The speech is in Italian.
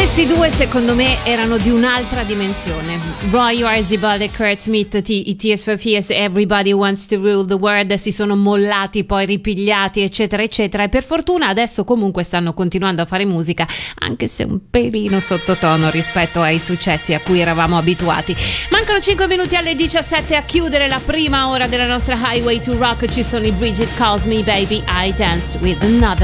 Questi due secondo me erano di un'altra dimensione. Roy Orzabal e Kurt Smith, Tears for Fears, Everybody Wants to Rule the World, si sono mollati, poi ripigliati, eccetera eccetera, e per fortuna adesso comunque stanno continuando a fare musica, anche se un pelino sottotono rispetto ai successi a cui eravamo abituati. Mancano 5 minuti alle 17 a chiudere la prima ora della nostra Highway to Rock. Ci sono i Bridget Calls Me Baby, I Danced with Another